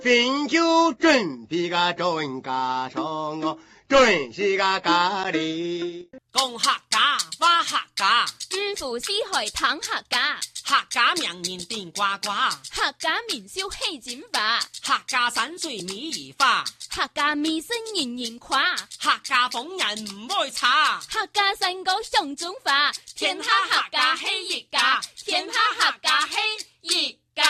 分就准备个准家上哦，准是个咖喱。 讲客家话客家， 五福四海谈客家， 客家名人顶呱呱， 客家名笑喜金花， 客家山水美如花， 客家美声人人夸， 客家风人唔会差， 客家山歌向中华， 天下客家喜一家，天下客家喜一家。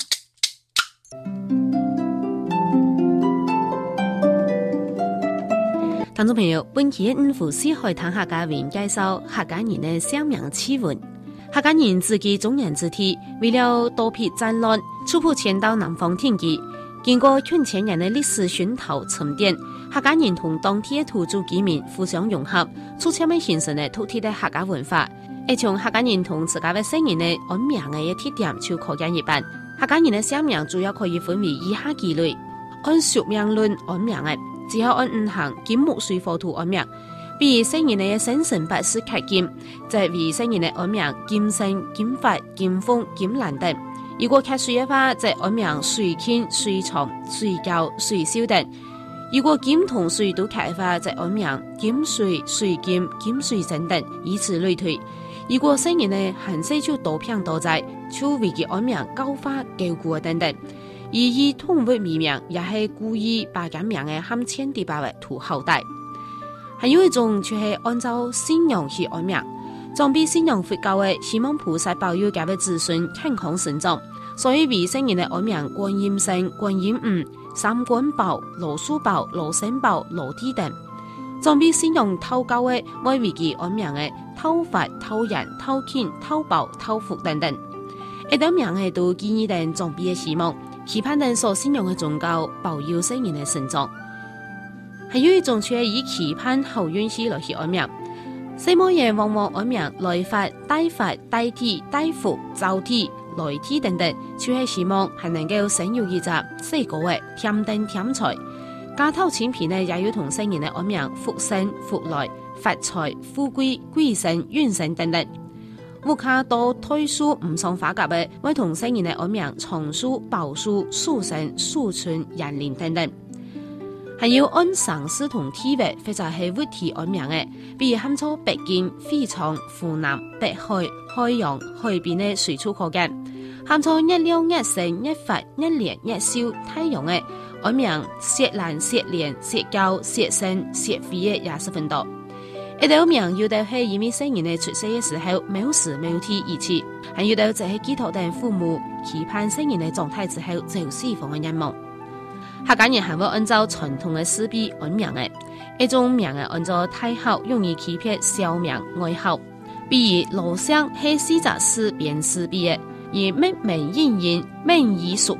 聽眾朋友，本期嘅五福四海談客家為介紹客家人嘅生命趣聞。客家人自己中原之地，為了躲避戰亂，初步遷到南方定居。經過近千年嘅歷史熏陶沉澱，客家人同當地嘅土著居民互相融合，逐漸嘅形成嘅土地嘅客家文化。而從客家人同自家嘅生人嘅安名嘅特點就可見一斑。客家人嘅生命主要可以分為以下幾類：按屬命論安名嘅。只好按五行金木水火土安名，比如生人嘅生辰八字克金，就係為生人嘅安名金生、金發、金豐、金蘭等。如果克水嘅話，就係安名水慶、水長、水教、水少等。如果金同水都克嘅話，就係安名金水、水金、金水生等，以此類推。如果生人嘅行勢就多偏多在，就為佢安名高花、高固等等。而以動物命名，也係故意把咁名嘅含鉛地包為圖後代。還有一種就係按照信仰去安名，裝備信仰佛教嘅，希望菩薩保佑佢嘅子孫健康成長，所以為生人嘅安名觀音聖、觀音母、三官寶、羅樹寶、羅生寶、羅地等。裝備信仰禱告嘅，為佢安名嘅禱佛、禱人、禱慶、禱寶、禱福等等。一等名嘅都建議等裝備嘅希望。期盼等所信仰嘅宗教保佑生人嘅成長，還有一種卻係以期盼好運氣來去安名。西摩人往往安名來法、大法、大體、大福、造體、來體等等，卻係希望係能夠生有一隻細個嘅添丁添財。家頭前片呢，也要同生人嘅安名福生、福來、發財、富貴、貴生、運生等等。屋卡多推書唔上花甲嘅，為同生人嘅安名長壽、寶壽、壽生、壽春、延年等等。還有按城市同體域或者係物體安名嘅，比如喊做北京、非常、湖南、北海、海洋、海邊嘅隨處可見；喊做日亮、日升、日發、日連、日照、太陽嘅安名，薛蘭、薛連、薛教、薛生、薛飛嘅也十分多。一道名有的係因為生人嘅出世嘅時候冇時冇天而起，還有的就係寄託等父母期盼生人嘅狀態之後就釋放嘅願望。客家人還會按照傳統嘅師輩安名嘅，一種名係按照太后容易欺騙小名外號，比如羅生係四隻師變師輩嘅，而命名應驗命以屬